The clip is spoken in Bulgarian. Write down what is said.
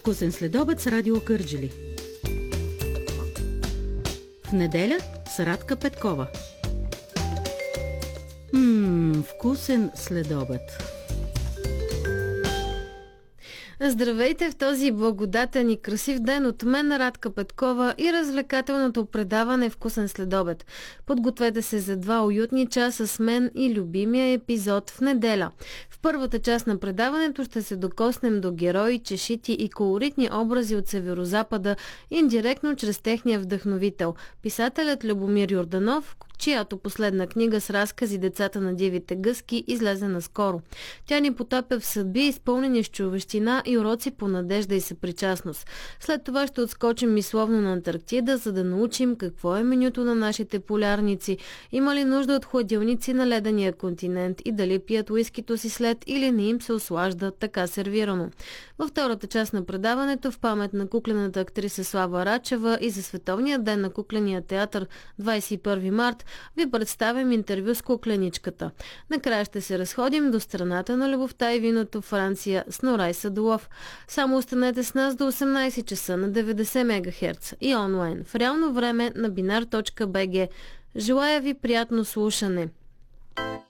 Вкусен следобед с Радио Кърджали. В неделя с Радка Петкова. Вкусен следобед. Здравейте в този благодатен и красив ден от мен, Радка Петкова, и развлекателното предаване Вкусен следобед. Подгответе се за 2 уютни часа с мен и любимия епизод в неделя. В първата част на предаването ще се докоснем до герои, чешити и колоритни образи от Северозапада, индиректно чрез техния вдъхновител, писателят Любомир Йорданов, чиято последна книга с разкази "Децата на дивите гъски" излезе наскоро. Тя ни потапя в съдби, изпълнени с човещина и уроци по надежда и съпричастност. След това ще отскочим мисловно на Антарктида, за да научим какво е менюто на нашите полярници, има ли нужда от хладилници на ледения континент и дали пият уискито си след или не им се ослажда така сервирано. Във втората част на предаването, в памет на куклената актриса Слава Рачева и за Световния ден на кукления театър 21 март, ви представям интервю с кукленичката. Накрая ще се разходим до страната на любовта и виното, Франция, с Норай Садолов. Само останете с нас до 18 часа на 90 МГц и онлайн в реално време на binar.bg. Желая ви приятно слушане!